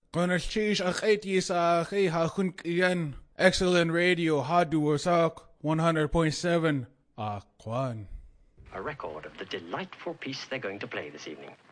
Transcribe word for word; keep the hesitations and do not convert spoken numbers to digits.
Konarchish akhaiti sa akhi hakun iyan. Excellent radio hadu wasak one hundred point seven Akwan. A record of the delightful piece they're going to play this evening.